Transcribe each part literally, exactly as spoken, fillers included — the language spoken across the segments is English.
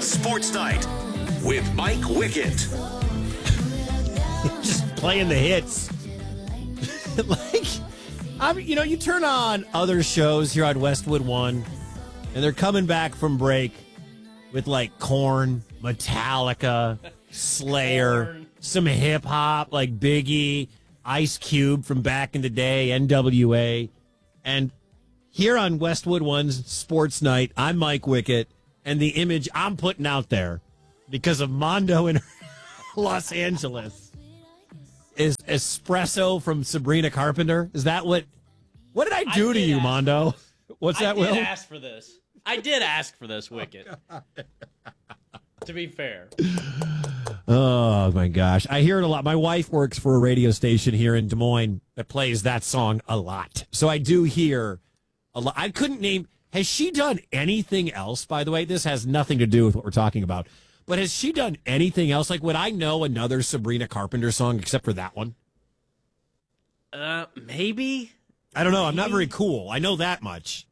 One Sports Night with Mike Wickett. Just playing the hits. like, I mean, you know, you turn on other shows here on Westwood One, and they're coming back from break with like Korn, Metallica, Slayer, Korn. Some hip hop like Biggie, Ice Cube from back in the day, N W A. And here on Westwood One's Sports Night, I'm Mike Wickett, and the image I'm putting out there because of Mondo in Los Angeles is espresso from Sabrina Carpenter. Is that what? What did I do I to you, Mondo? What's that, Will? I did ask for this. I did ask for this, Wickett. Oh, to be fair. Oh, my gosh. I hear it a lot. My wife works for a radio station here in Des Moines that plays that song a lot. So I do hear a lot. I couldn't name... Has she done anything else, by the way? This has nothing to do with what we're talking about. But has she done anything else? Like, would I know another Sabrina Carpenter song except for that one? Uh, maybe. I don't know. I'm maybe. not very cool. I know that much.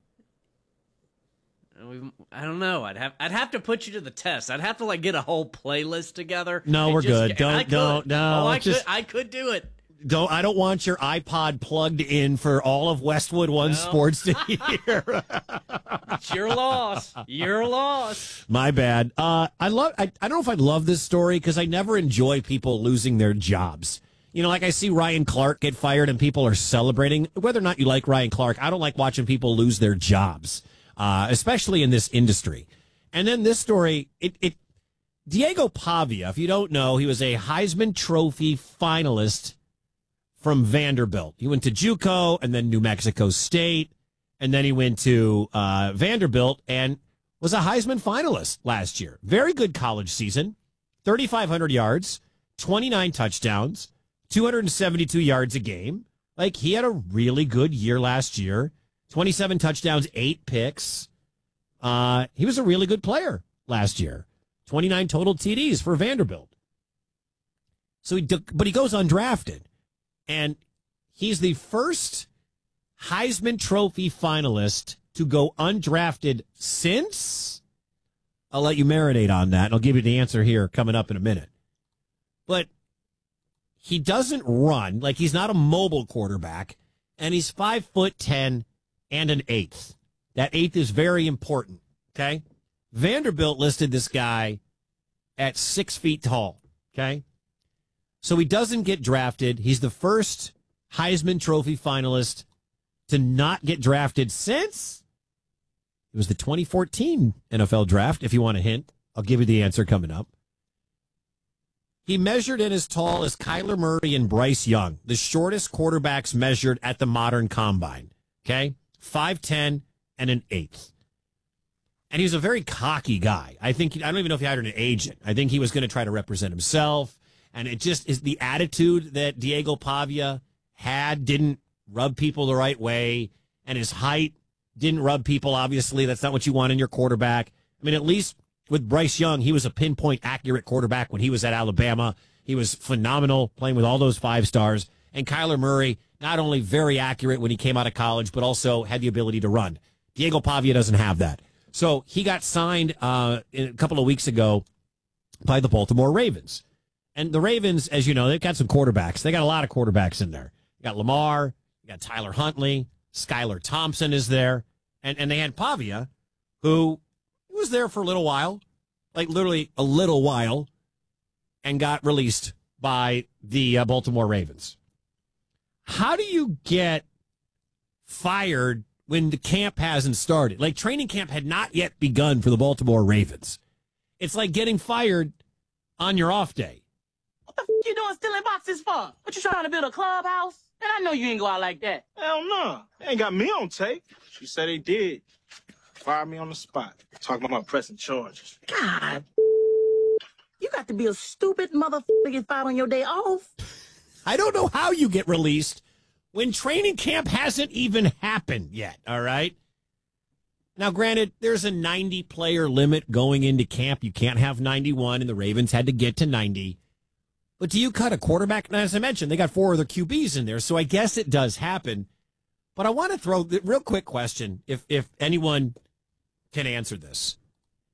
I don't know. I'd have I'd have to put you to the test. I'd have to like get a whole playlist together. No, we're just, good. Don't don't no. Oh, I just, could I could do it. Don't I don't want your iPod plugged in for all of Westwood One no. Sports to hear. It's your loss. Your loss. My bad. Uh, I love. I, I don't know if I love this story because I never enjoy people losing their jobs. You know, like I see Ryan Clark get fired and people are celebrating. Whether or not you like Ryan Clark, I don't like watching people lose their jobs. Uh, especially in this industry. And then this story, it, it Diego Pavia, if you don't know, he was a Heisman Trophy finalist from Vanderbilt. He went to JUCO and then New Mexico State, and then he went to uh, Vanderbilt and was a Heisman finalist last year. Very good college season, thirty-five hundred yards, twenty-nine touchdowns, two hundred seventy-two yards a game. Like, he had a really good year last year. twenty-seven touchdowns, eight picks. Uh, he was a really good player last year. twenty-nine total T Ds for Vanderbilt. So he, but he goes undrafted, and he's the first Heisman Trophy finalist to go undrafted since. I'll let you marinate on that, and I'll give you the answer here coming up in a minute. But he doesn't run, like he's not a mobile quarterback, and he's five foot ten. And an eighth. That eighth is very important, okay? Vanderbilt listed this guy at six feet tall, okay? So he doesn't get drafted. He's the first Heisman Trophy finalist to not get drafted since it was the twenty fourteen N F L draft, if you want a hint. I'll give you the answer coming up. He measured in as tall as Kyler Murray and Bryce Young, the shortest quarterbacks measured at the modern combine, okay? five ten and an eighth. And he was a very cocky guy. I think, I don't even know if he hired an agent. I think he was going to try to represent himself. And it just is the attitude that Diego Pavia had didn't rub people the right way. And his height didn't rub people, obviously. That's not what you want in your quarterback. I mean, at least with Bryce Young, he was a pinpoint accurate quarterback when he was at Alabama. He was phenomenal playing with all those five stars. And Kyler Murray, not only very accurate when he came out of college, but also had the ability to run. Diego Pavia doesn't have that. So he got signed uh, a couple of weeks ago by the Baltimore Ravens. And the Ravens, as you know, they've got some quarterbacks. They got a lot of quarterbacks in there. You got Lamar, you got Tyler Huntley, Skylar Thompson is there. And, and they had Pavia, who was there for a little while, like literally a little while, and got released by the uh, Baltimore Ravens. How do you get fired when the camp hasn't started? Like, training camp had not yet begun for the Baltimore Ravens. It's like getting fired on your off day. What the f*** you doing stealing boxes for? What, you trying to build a clubhouse? And I know you ain't go out like that. Hell no. They ain't got me on tape. She said they did. Fired me on the spot. Talking about pressing charges. God. You got to be a stupid motherfucker to get fired on your day off. I don't know how you get released when training camp hasn't even happened yet, all right? Now, granted, there's a ninety-player limit going into camp. You can't have ninety-one, and the Ravens had to get to ninety. But do you cut a quarterback? Now, as I mentioned, they got four other Q Bs in there, so I guess it does happen. But I want to throw the real quick question, if if anyone can answer this.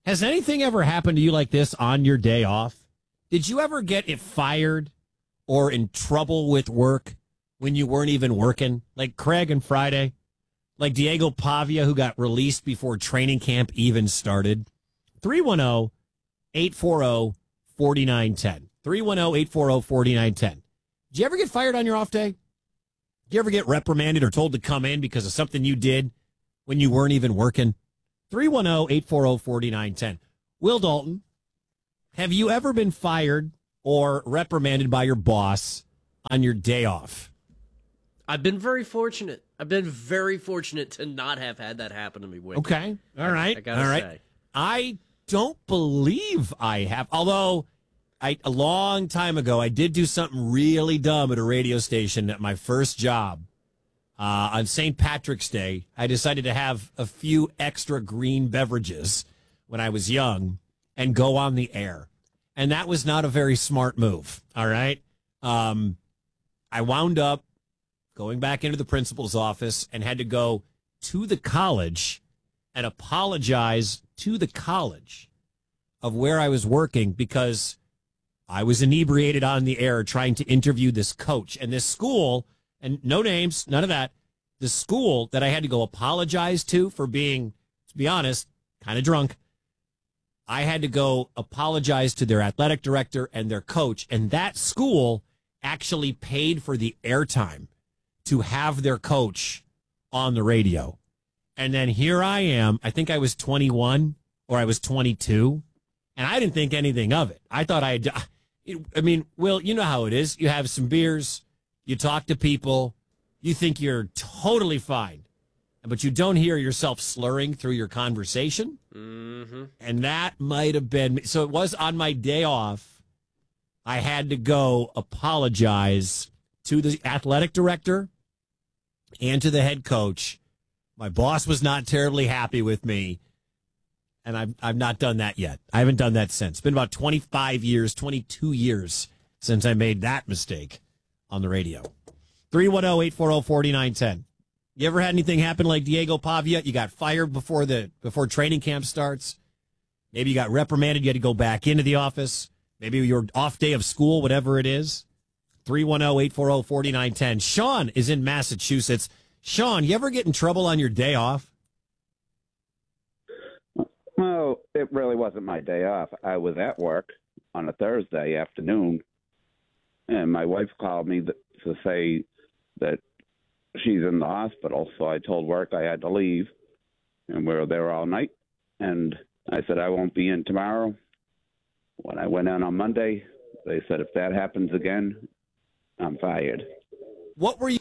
Has anything ever happened to you like this on your day off? Did you ever get it fired or in trouble with work when you weren't even working? Like Craig and Friday? Like Diego Pavia, who got released before training camp even started? three one zero, eight four zero, four nine one zero. three one zero, eight four zero, four nine one zero. Did you ever get fired on your off day? Did you ever get reprimanded or told to come in because of something you did when you weren't even working? three one zero, eight four zero, four nine one zero. Will Dalton, have you ever been fired or reprimanded by your boss on your day off? I've been very fortunate. I've been very fortunate to not have had that happen to me. Wicked. Okay. All right. I gotta All right. say. I don't believe I have, although I a long time ago I did do something really dumb at a radio station at my first job. Uh, on Saint Patrick's Day, I decided to have a few extra green beverages when I was young and go on the air. And that was not a very smart move, all right? Um, I wound up going back into the principal's office and had to go to the college and apologize to the college of where I was working because I was inebriated on the air trying to interview this coach. And this school, and no names, none of that, the school that I had to go apologize to for being, to be honest, kind of drunk, I had to go apologize to their athletic director and their coach. And that school actually paid for the airtime to have their coach on the radio. And then here I am. I think I was twenty-one or I was twenty-two, and I didn't think anything of it. I thought I had, I mean, Will, you know how it is. You have some beers, you talk to people, you think you're totally fine, but you don't hear yourself slurring through your conversation. Mm-hmm. And that might have been, so it was on my day off. I had to go apologize to the athletic director and to the head coach. My boss was not terribly happy with me, and I've, I've not done that yet. I haven't done that since. It's been about twenty-five years, twenty-two years since I made that mistake on the radio. three one zero, eight four zero, four nine one zero. You ever had anything happen like Diego Pavia? You got fired before the before training camp starts. Maybe you got reprimanded. You had to go back into the office. Maybe your off day of school, whatever it is. three one zero, eight four zero, four nine one zero. Sean is in Massachusetts. Sean, you ever get in trouble on your day off? Well, it really wasn't my day off. I was at work on a Thursday afternoon, and my wife called me to say that she's in the hospital, so I told work I had to leave, and we were there all night, and I said I won't be in tomorrow. When I went in on Monday, they said if that happens again, I'm fired. What were you?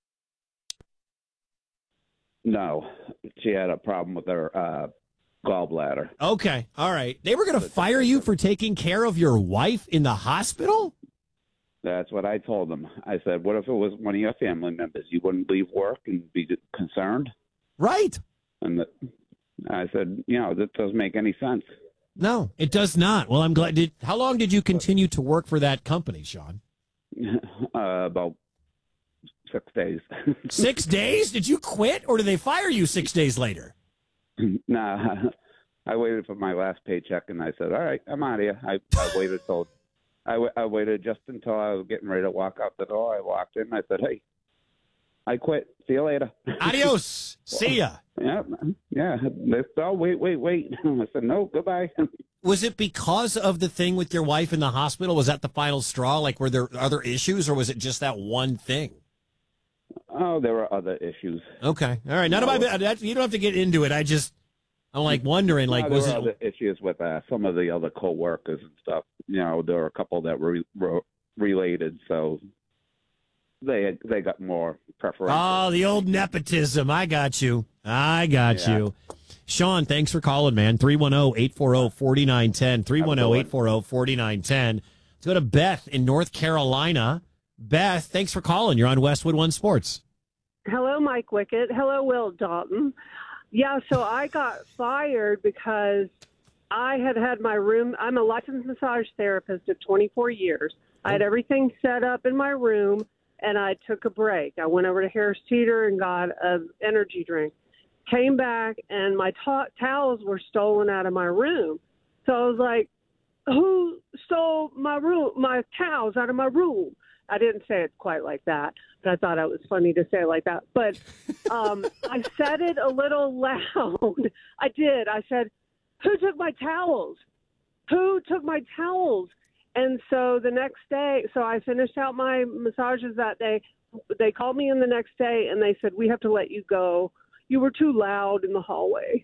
No, she had a problem with her uh, gallbladder. Okay, all right. They were going to fire you for taking care of your wife in the hospital? That's what I told them. I said, what if it was one of your family members? You wouldn't leave work and be concerned? Right. And the, I said, you know, that doesn't make any sense. No, it does not. Well, I'm glad. Did, how long did you continue to work for that company, Sean? uh, about six days. Six days? Did you quit, or did they fire you six days later? Nah, I waited for my last paycheck, and I said, all right, I'm out of here. I, I waited till I, w- I waited just until I was getting ready to walk out the door. I walked in. I said, hey, I quit. See you later. Adios. See ya. Yeah, yeah. They said, oh, wait, wait, wait. I said, no, goodbye. Was it because of the thing with your wife in the hospital? Was that the final straw? Like, were there other issues, or was it just that one thing? Oh, there were other issues. Okay. All right. None of my, you don't have to get into it. I just, I'm like wondering, like, no, there was were it other issues with uh, some of the other co-workers and stuff. You know, there were a couple that were, were related, so they they got more preference. Oh, the old nepotism. I got you. I got Yeah. you. Sean, thanks for calling, man. three one zero, eight four zero, four nine one zero. three one zero, eight four zero, four nine one zero. Let's go to Beth in North Carolina. Beth, thanks for calling. You're on Westwood One Sports. Hello, Mike Wickett. Hello, Will Dalton. Yeah, so I got fired because I had had my room. I'm a licensed massage therapist of twenty-four years. I had everything set up in my room, and I took a break. I went over to Harris Teeter and got an energy drink. came back, and my to- towels were stolen out of my room. So I was like, who stole my room, my towels out of my room? I didn't say it quite like that, but I thought it was funny to say it like that. But um, I said it a little loud. I did. I said, who took my towels? Who took my towels? And so the next day, so I finished out my massages that day. They called me in the next day, and they said, we have to let you go. You were too loud in the hallway.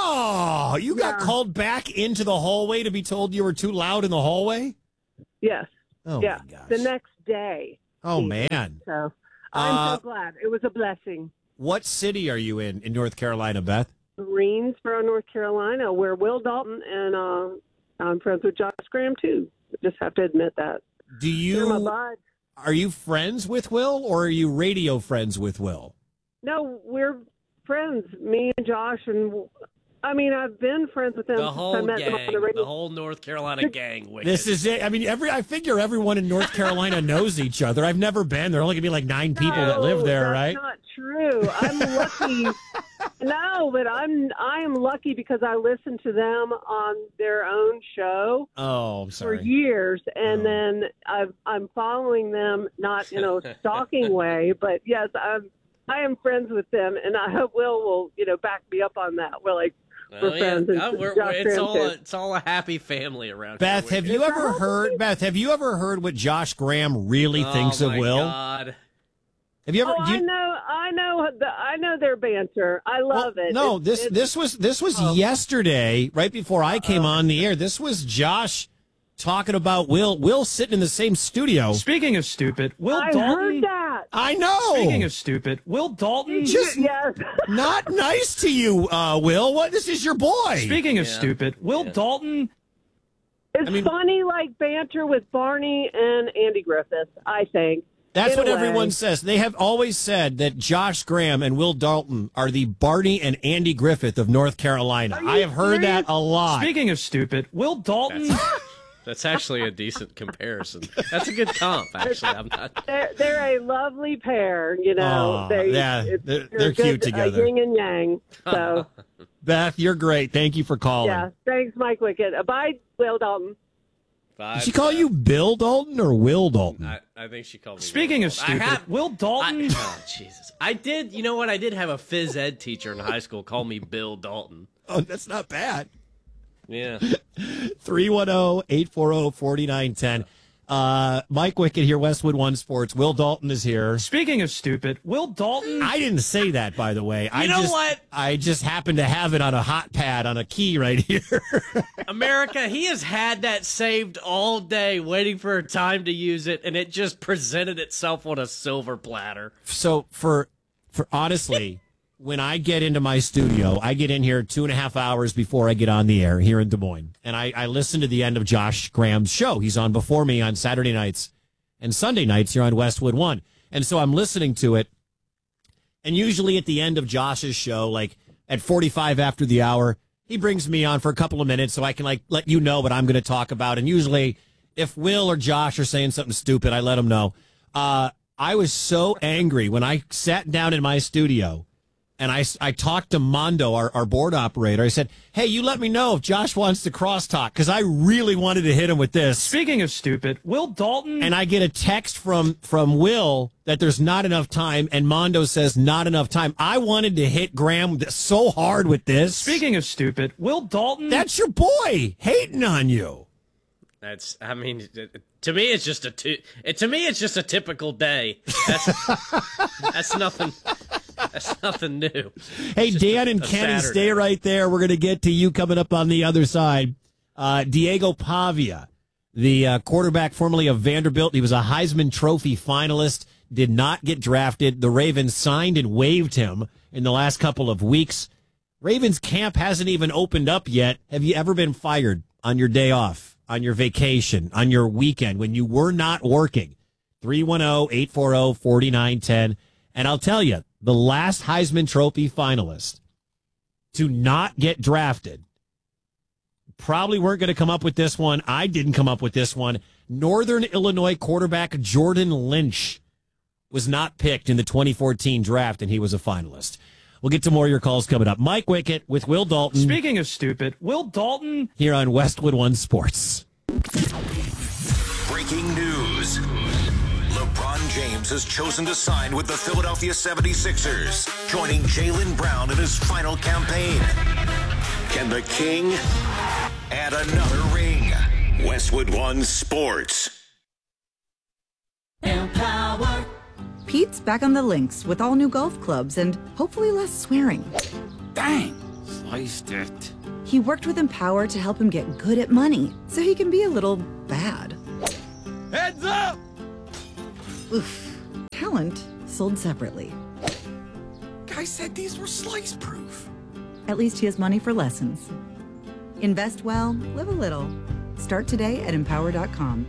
Oh, you got Yeah. called back into the hallway to be told you were too loud in the hallway? Yes. Oh, yeah. my gosh. The next day. Oh, man. So I'm Uh, so glad. It was a blessing. What city are you in in North Carolina, Beth? Greensboro, North Carolina, where Will Dalton and uh, I'm friends with Josh Graham, too. Just have to admit that. Do They're my you buds. are you friends with Will, or are you radio friends with Will? No, we're friends, me and Josh, and I mean, I've been friends with them The since I whole met them on gang, the radio. the whole North Carolina gang. Wicked. This is it. I mean, every I figure everyone in North Carolina knows each other. I've never been. There are only gonna be like nine people that live No, there, that's right? not true. I'm lucky. No, but I'm I am lucky because I listened to them on their own show Oh, I'm for sorry. years, and Oh. then I've, I'm following them not in a stalking way, but yes, I'm I am friends with them, and I hope Will will you know back me up on that. We're like Oh, we're yeah. friends. And Oh, we're- Josh we're- it's Graham, all too. a, it's all a happy family around Beth, here. have you ever heard Beth, have you ever heard what Josh Graham really oh, thinks of my Will? God. Have you ever Oh, do you- I know, I know, the, I know their banter. I love Well, it. No, It's- this it's- this was this was Oh. yesterday, right before I came on the air. This was Josh talking about Will. Will sitting in the same studio. Speaking of stupid, Will I Dalton. heard that. I know. Speaking of stupid, Will Dalton. Just yes. not nice to you, uh, Will. What? This is your boy. Speaking of Yeah. stupid, Will Yeah. Dalton. It's I mean- funny like banter with Barney and Andy Griffith, I think. That's in what a everyone way. says. They have always said that Josh Graham and Will Dalton are the Barney and Andy Griffith of North Carolina. you I have heard that serious? a lot. Speaking of stupid, Will Dalton. That's actually a decent comparison. That's a good comp, actually. I'm not. They're, they're a lovely pair, you know. Aw, they, yeah, it's- they're- they're they're cute good, uh, together. yin and yang. So, Beth, you're great. Thank you for calling. yeah. Thanks, Mike Wickett. Uh, bye, Will Dalton. Did she call you Bill Dalton or Will Dalton? I, I think she called me. Speaking Will of Dalton. stupid, I have, Will Dalton. I, oh, Jesus. I did, you know what? I did have a phys ed teacher in high school call me Bill Dalton. Oh, that's not bad. Yeah. three one zero, eight four zero, four nine one zero. Uh, Mike Wickett here, Westwood One Sports. Will Dalton is here. Speaking of stupid, Will Dalton. I didn't say that, by the way. I know just, what? I just happened to have it on a hot pad on a key right here. America, he has had that saved all day, waiting for a time to use it, and it just presented itself on a silver platter. So for for honestly, when I get into my studio, I get in here two and a half hours before I get on the air here in Des Moines, and I, I listen to the end of Josh Graham's show. He's on before me on Saturday nights and Sunday nights here on Westwood One, and so I'm listening to it. And usually at the end of Josh's show, like at forty-five after the hour, he brings me on for a couple of minutes so I can like let you know what I'm going to talk about. And usually, if Will or Josh are saying something stupid, I let them know. Uh, I was so angry when I sat down in my studio and I, I talked to Mondo, our, our board operator. I said, hey, you let me know if Josh wants to crosstalk because I really wanted to hit him with this. Speaking of stupid, Will Dalton. And I get a text from, from Will that there's not enough time, and Mondo says not enough time. I wanted to hit Graham so hard with this. Speaking of stupid, Will Dalton. That's your boy hating on you. That's, I mean, to me, it's just a, tu- it, to me, it's just a typical day. That's, that's nothing, that's nothing new. Hey, It's just Dan a- and a Kenny, Saturday. stay right there. We're going to get to you coming up on the other side. Uh, Diego Pavia, the uh, quarterback formerly of Vanderbilt. He was a Heisman Trophy finalist, did not get drafted. The Ravens signed and waived him in the last couple of weeks. Ravens camp hasn't even opened up yet. Have you ever been fired on your day off, on your vacation, on your weekend when you were not working? three one zero, eight four zero, four nine one zero. And I'll tell you, the last Heisman Trophy finalist to not get drafted, probably weren't going to come up with this one. I didn't come up with this one. Northern Illinois quarterback Jordan Lynch was not picked in the twenty fourteen draft, and he was a finalist. We'll get to more of your calls coming up. Mike Wickett with Will Dalton. Speaking of stupid, Will Dalton Here on Westwood One Sports. Breaking news. LeBron James has chosen to sign with the Philadelphia seventy-sixers, joining Jaylen Brown in his final campaign. Can the King add another ring? Westwood One Sports. Empower. Pete's back on the links with all new golf clubs and hopefully less swearing. Dang, sliced it. He worked with Empower to help him get good at money so he can be a little bad. Heads up! Oof. Talent sold separately. Guy said these were slice proof. At least he has money for lessons. Invest well, live a little. Start today at empower dot com.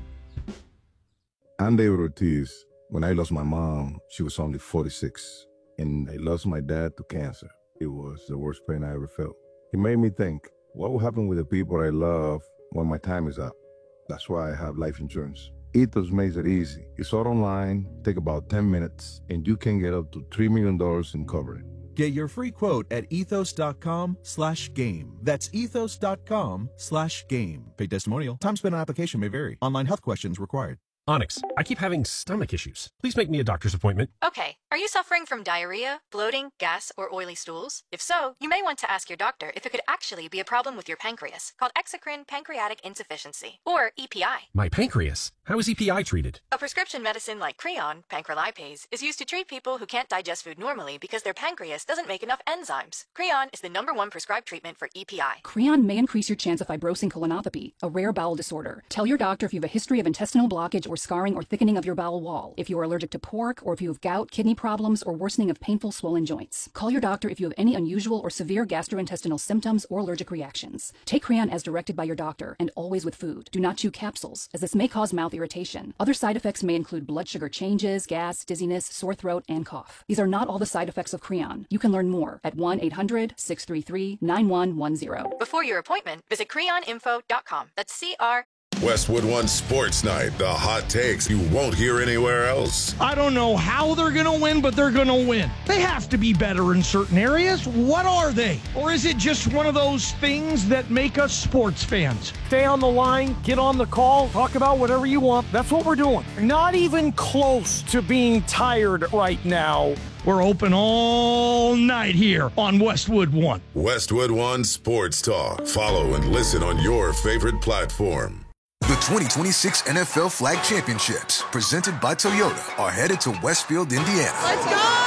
I'm David Ortiz. When I lost my mom, she was only forty-six. And I lost my dad to cancer. It was the worst pain I ever felt. It made me think, what will happen with the people I love when my time is up? That's why I have life insurance. Ethos makes it easy. It's all online, take about ten minutes, and you can get up to three million dollars in coverage. Get your free quote at ethos.com slash game. That's ethos.com slash game. Paid testimonial. Time spent on application may vary. Online health questions required. Onyx, I keep having stomach issues. Please make me a doctor's appointment. Okay, are you suffering from diarrhea, bloating, gas, or oily stools? If so, you may want to ask your doctor if it could actually be a problem with your pancreas, called exocrine pancreatic insufficiency, or E P I. My pancreas? How is E P I treated? A prescription medicine like Creon, pancrelipase, is used to treat people who can't digest food normally because their pancreas doesn't make enough enzymes. Creon is the number one prescribed treatment for E P I. Creon may increase your chance of fibrosing colonopathy, a rare bowel disorder. Tell your doctor if you have a history of intestinal blockage or scarring or thickening of your bowel wall, if you are allergic to pork, or if you have gout, kidney problems, or worsening of painful swollen joints. Call your doctor if you have any unusual or severe gastrointestinal symptoms or allergic reactions. Take Creon as directed by your doctor, and always with food. Do not chew capsules, as this may cause mouth irritation. Other side effects may include blood sugar changes, gas, dizziness, sore throat, and cough. These are not all the side effects of Creon. You can learn more at one eight hundred, six three three, nine one one zero. Before your appointment, visit creon info dot com. That's C R Westwood One Sports Night, the hot takes you won't hear anywhere else. I don't know how they're going to win, but they're going to win. They have to be better in certain areas. What are they? Or is it just one of those things that make us sports fans? Stay on the line, get on the call, talk about whatever you want. That's what we're doing. Not even close to being tired right now. We're open all night here on Westwood One. Westwood One Sports Talk. Follow and listen on your favorite platform. The twenty twenty-six N F L Flag Championships, presented by Toyota, are headed to Westfield, Indiana. Let's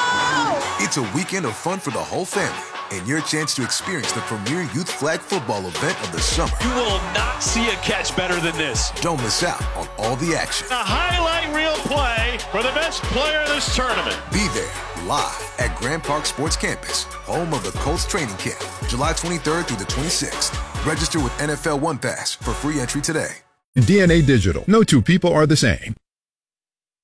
go! It's a weekend of fun for the whole family and your chance to experience the premier youth flag football event of the summer. You will not see a catch better than this. Don't miss out on all the action. A highlight reel play for the best player in this tournament. Be there live at Grand Park Sports Campus, home of the Colts training camp, July twenty-third through the twenty-sixth. Register with N F L One Pass for free entry today. D N A Digital. No two people are the same.